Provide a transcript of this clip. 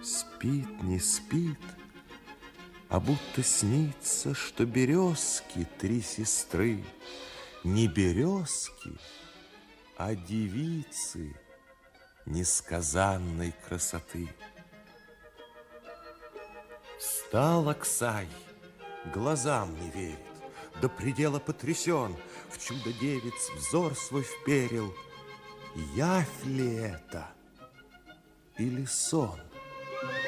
Спит, не спит, а будто снится, что березки три сестры, не березки, а девицы несказанной красоты. Встал Аксай, глазам не верит, до предела потрясен, в чудо девиц взор свой вперил. Явь ли это или сон?